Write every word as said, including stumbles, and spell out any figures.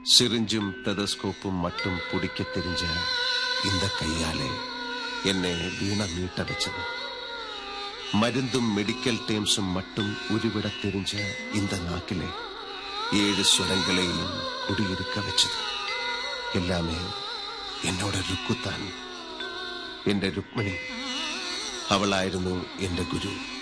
சிரிஞ்சும் டெலஸ்கோப்பும் மட்டும் பிடிக்க தெரிஞ்ச இந்த கையாலே என்னை வீண மீட்ட வச்சது. மருந்தும் மெடிக்கல் டேம்ஸும் மட்டும் உருவிட தெரிஞ்ச இந்த நாக்கிலே ஏழு സ്വരങ്ങളെയും കുടിയിരുക്ക വെച്ചത്. എല്ലാമേ എന്നോട് രുക്കുത്താൻ. എന്റെ രുക്മിണി അവളായിരുന്നു എന്റെ ഗുരു.